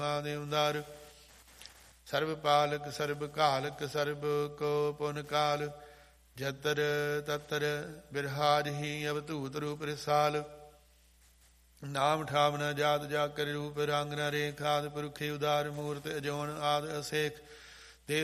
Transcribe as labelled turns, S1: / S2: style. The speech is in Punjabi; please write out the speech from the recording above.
S1: ਦੇਵਦਾਰ। ਸਰਬ ਪਾਲਕ ਸਰਬ ਘਾਲਕ ਸਰਬ ਕੋ ਪੁਨ ਕਾਲ। ਜਤਰ ਤਤਰ ਬਿਰਹਾਜ ਹੀ ਅਵਧੂਤ ਰੂਪ ਰਸਾਲ। ਨਾਮ ਠਾਵ ਨ ਜਾਤ ਜਾ ਕਰ ਰੂਪ ਰੰਗ ਨ ਰੇਖ। ਆਦਿ ਪੁਰਖੇ ਉਦਾਰ ਮੂਰਤ ਅਜੋਨ ਆਦਿ ਅਸੇਖ।